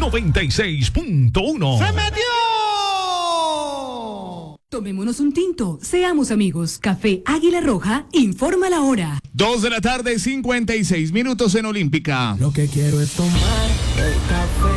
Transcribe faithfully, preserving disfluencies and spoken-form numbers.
noventa y seis punto uno. ¡Se metió! Tomémonos un tinto, seamos amigos. Café Águila Roja informa la hora. Dos de la tarde, cincuenta y seis minutos en Olímpica. Lo que quiero es tomar el café